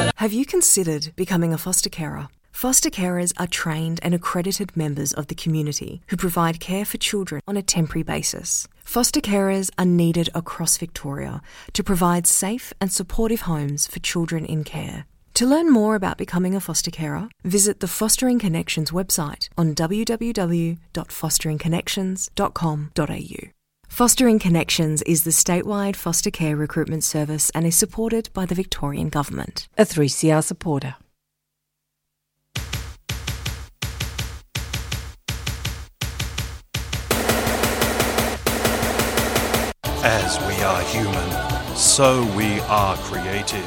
Have you considered becoming a foster carer? Foster carers are trained and accredited members of the community who provide care for children on a temporary basis. Foster carers are needed across Victoria to provide safe and supportive homes for children in care. To learn more about becoming a foster carer, visit the Fostering Connections website on www.fosteringconnections.com.au. Fostering Connections is the statewide foster care recruitment service and is supported by the Victorian Government. A 3CR supporter. As we are human, so we are creative.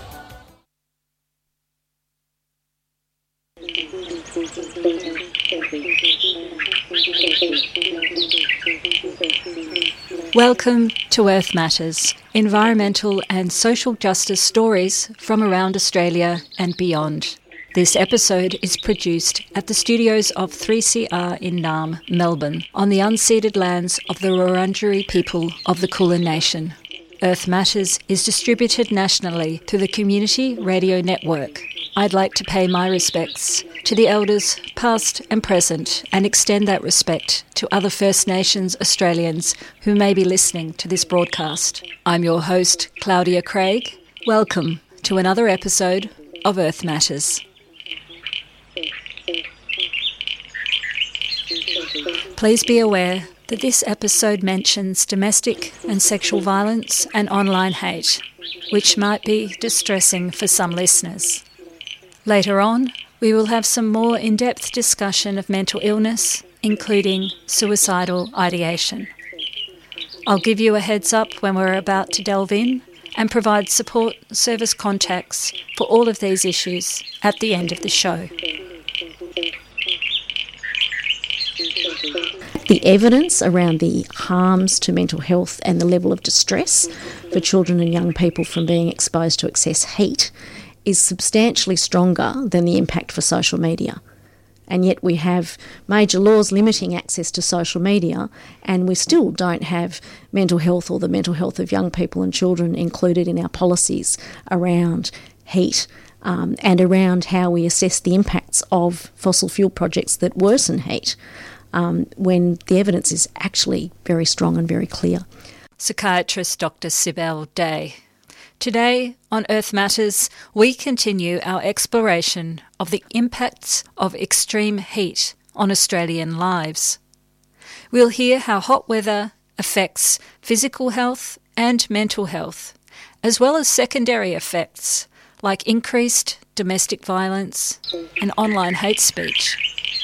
Welcome to Earth Matters, environmental and social justice stories from around Australia and beyond. This episode is produced at the studios of 3CR in Naarm, Melbourne, on the unceded lands of the Wurundjeri people of the Kulin Nation. Earth Matters is distributed nationally through the Community Radio Network. I'd like to pay my respects to the elders past and present and extend that respect to other First Nations Australians who may be listening to this broadcast. I'm your host, Claudia Craig. Welcome to another episode of Earth Matters. Please be aware that this episode mentions domestic and sexual violence and online hate, which might be distressing for some listeners. Later on, we will have some more in-depth discussion of mental illness, including suicidal ideation. I'll give you a heads up when we're about to delve in and provide support service contacts for all of these issues at the end of the show. The evidence around the harms to mental health and the level of distress for children and young people from being exposed to excess heat is substantially stronger than the impact for social media. And yet we have major laws limiting access to social media, and we still don't have mental health or the mental health of young people and children included in our policies around heat and around how we assess the impacts of fossil fuel projects that worsen heat, when the evidence is actually very strong and very clear. Psychiatrist Dr. Sibel Day. Today on Earth Matters, we continue our exploration of the impacts of extreme heat on Australian lives. We'll hear how hot weather affects physical health and mental health, as well as secondary effects like increased domestic violence and online hate speech.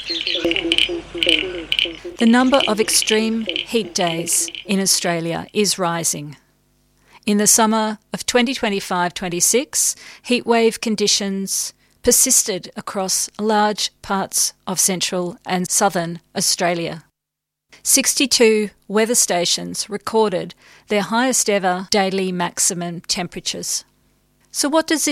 The number of extreme heat days in Australia is rising. In the summer of 2025-26, heatwave conditions persisted across large parts of central and southern Australia. 62 weather stations recorded their highest ever daily maximum temperatures. So what does